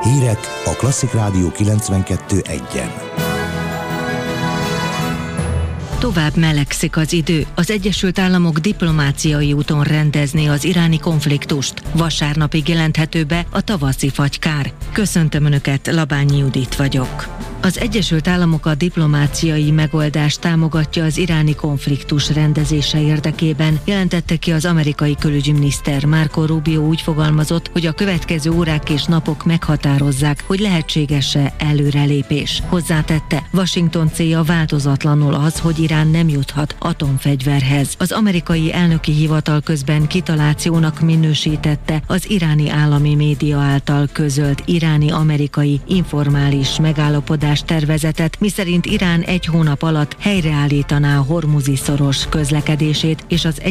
Hírek a Klasszik Rádió 92.1-en. Tovább melegszik az idő. Az Egyesült Államok diplomáciai úton rendezné az iráni konfliktust. Vasárnapig jelenthető be a tavaszi fagykár. Köszöntöm Önöket, Labányi Judit vagyok. Az Egyesült Államok a diplomáciai megoldást támogatja az iráni konfliktus rendezése érdekében, jelentette ki az amerikai külügyminiszter. Marco Rubio úgy fogalmazott, hogy a következő órák és napok meghatározzák, hogy lehetséges-e előrelépés. Hozzátette, Washington célja változatlanul az, hogy Irán nem juthat atomfegyverhez. Az amerikai elnöki hivatal közben kitalációnak minősítette az iráni állami média által közölt iráni-amerikai informális megállapodás tervezetet, miszerint Irán egy hónap alatt helyreállítaná a Hormuzi szoros közlekedését, és az